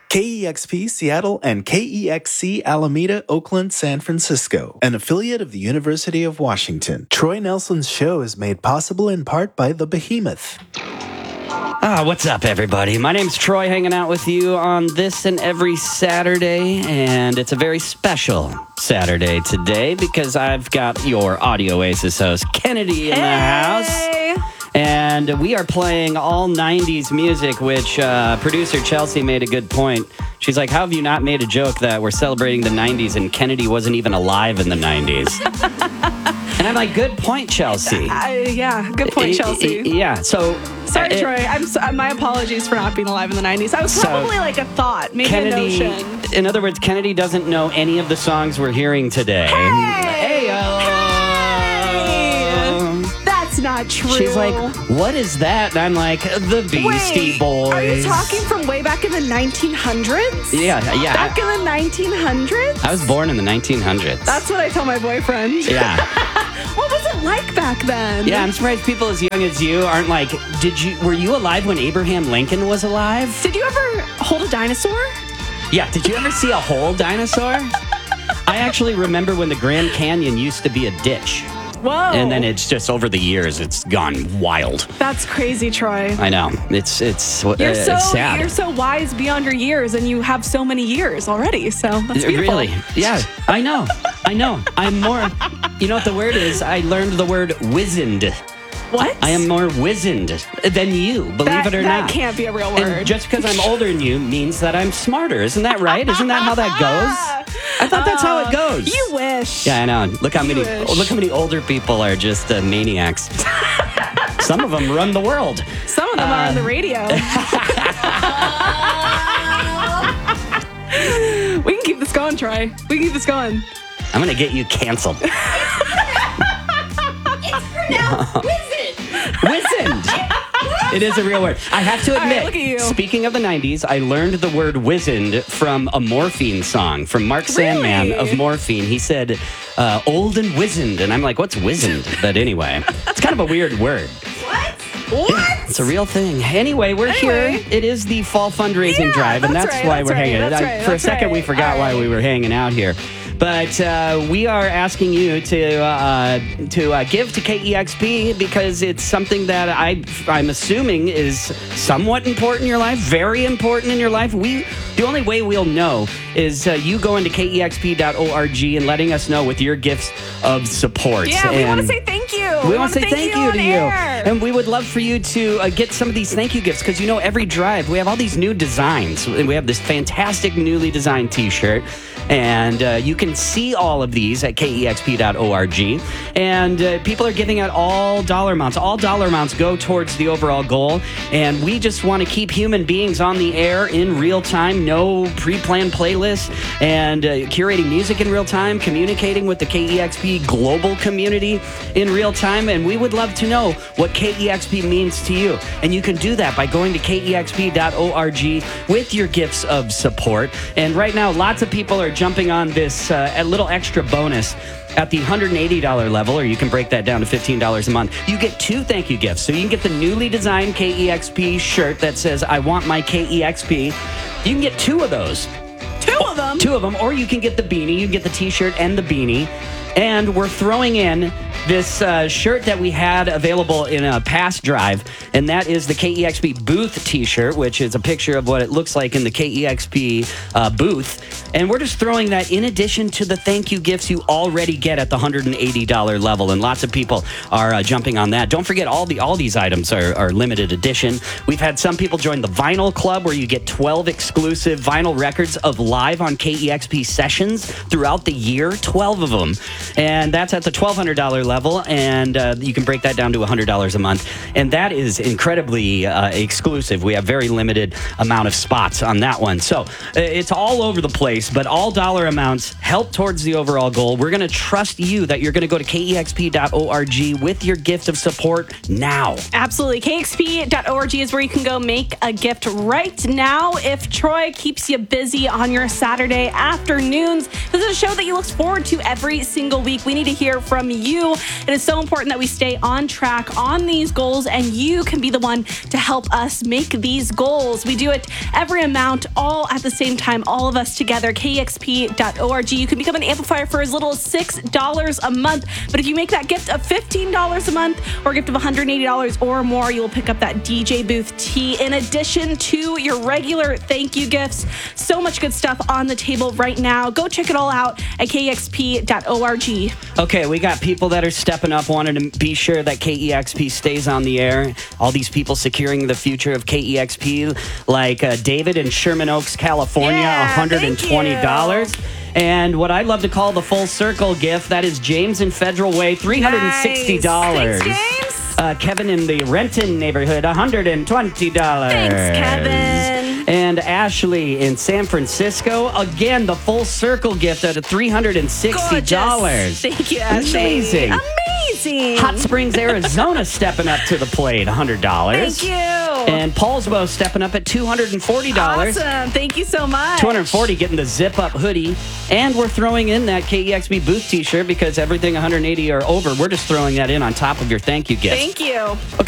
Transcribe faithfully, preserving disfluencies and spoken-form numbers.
K E X P Seattle and K E X C Alameda, Oakland, San Francisco, an affiliate of the University of Washington. Troy Nelson's show is made possible in part by The Behemoth. Ah, what's up, everybody? My name's Troy, hanging out with you on this and every Saturday, and it's a very special Saturday today because I've got your Audio Oasis host, Kennedy, in hey. the house. And we are playing all nineties music, which uh, producer Chelsea made a good point. She's like, how have you not made a joke that we're celebrating the nineties and Kennedy wasn't even alive in the nineties? And I'm like, good point, Chelsea. Uh, yeah, good point, Chelsea. Yeah, so... Sorry, uh, Troy. I'm so, my apologies for not being alive in the nineties. I was so probably like a thought, maybe Kennedy, a notion. In other words, Kennedy doesn't know any of the songs we're hearing today. Hey! Hey-o. Hey! That's not true. She's like, what is that? And I'm like, the Beastie Wait, Boys. Are you talking from way back in the nineteen hundreds? Yeah, yeah. Back in the nineteen hundreds? I was born in the nineteen hundreds. That's what I tell my boyfriend. Yeah. What was it like back then? Yeah, I'm surprised people as young as you aren't like, did you, were you alive when Abraham Lincoln was alive? Did you ever hold a dinosaur? Yeah, did you ever see a whole dinosaur? I actually remember when the Grand Canyon used to be a ditch. Whoa. And then it's just over the years, it's gone wild. That's crazy, Troy. I know. It's it's, uh, You're so it's sad. you're so wise beyond your years, and you have so many years already. So that's beautiful. Really? Yeah, I know. I know. I'm more. You know what the word is? I learned the word wizened. What? I am more wizened than you, believe that, it or that not. That can't be a real word. And just because I'm older than you means that I'm smarter. Isn't that right? Isn't that how that goes? I thought that's how it goes. You wish. Yeah, I know. Look how You many. wish. Look how many older people are just uh, maniacs. Some of them run the world. Some of them uh, are on the radio. We can keep this going, Troy. We can keep this going. I'm gonna get you canceled. It's pronounced wizened. Wizened. It is a real word. I have to All right, admit, look at you. Speaking of the nineties, I learned the word wizened from a Morphine song, from Mark Sandman Really? of Morphine. He said, uh, old and wizened. And I'm like, what's wizened? But anyway, it's kind of a weird word. What? What? It's a real thing. Anyway, we're Anyway. here. It is the fall fundraising Yeah, drive, and that's that's right, why that's we're right, hanging out. that's I- right, For a that's second, we right. forgot All why right. we were hanging out here. But uh, we are asking you to uh, to uh, give to K E X P because it's something that I I'm assuming is somewhat important in your life, very important in your life. We the only way we'll know is uh, you going to K E X P dot org and letting us know with your gifts of support. Yeah, we And want to say thank you. we want to say thank you on to you. air. And we would love for you to uh, get some of these thank you gifts because, you know, every drive, we have all these new designs. And we have this fantastic newly designed t-shirt. And uh, you can see all of these at K E X P dot org. And uh, people are giving out all dollar amounts. All dollar amounts go towards the overall goal. And we just want to keep human beings on the air in real time. No pre-planned playlists. And uh, curating music in real time. Communicating with the K E X P global community in real time. And we would love to know what K E X P means to you. And you can do that by going to K E X P dot org with your gifts of support. And right now, lots of people are jumping on this uh, a little extra bonus at the one hundred eighty dollars level, or you can break that down to fifteen dollars a month. You get two thank you gifts. So you can get the newly designed K E X P shirt that says, I want my K E X P. You can get two of those. Two of them. Two of them, or you can get the beanie. You can get the t-shirt and the beanie. And we're throwing in this uh, shirt that we had available in a past drive, and that is the K E X P booth t-shirt, which is a picture of what it looks like in the K E X P uh, booth. And we're just throwing that in addition to the thank you gifts you already get at the one hundred eighty dollars level, and lots of people are uh, jumping on that. Don't forget, all the all these items are, are limited edition. We've had some people join the Vinyl Club, where you get twelve exclusive vinyl records of live on K E X P sessions throughout the year, twelve of them. And that's at the twelve hundred dollars level, and uh, you can break that down to one hundred dollars a month. And that is incredibly uh, exclusive. We have very limited amount of spots on that one. So uh, it's all over the place, but all dollar amounts help towards the overall goal. We're going to trust you that you're going to go to K E X P dot org with your gift of support now. Absolutely. K X P dot org is where you can go make a gift right now. If Troy keeps you busy on your Saturday afternoons, this is a show that you look forward to every single week. We need to hear from you. It is so important that we stay on track on these goals, and you can be the one to help us make these goals. We do it every amount, all at the same time, all of us together, K E X P dot org. You can become an amplifier for as little as six dollars a month. But if you make that gift of fifteen dollars a month or a gift of one hundred eighty dollars or more, you will pick up that D J Booth tee in addition to your regular thank you gifts. So much good stuff on the table right now. Go check it all out at K E X P dot org. Okay, we got people that are stepping up, wanting to be sure that K E X P stays on the air. All these people securing the future of K E X P, like uh, David in Sherman Oaks, California, Yeah, one hundred twenty dollars. thank you. And what I'd love to call the full circle gift, that is James in Federal Way, three hundred sixty dollars. Nice. Thanks, James. Uh, Kevin in the Renton neighborhood, one hundred twenty dollars. Thanks, Kevin. And Ashley in San Francisco, again, the full circle gift at three hundred sixty dollars. Gorgeous. Thank you, Ashley. Amazing. Amazing. Hot Springs, Arizona stepping up to the plate, one hundred dollars. Thank you. And Paulsbo stepping up at two hundred forty dollars. Awesome. Thank you so much. two hundred forty dollars getting the zip up hoodie. And we're throwing in that K E X P booth t-shirt because everything one hundred eighty or over, we're just throwing that in on top of your thank you gift. Thank you. Okay.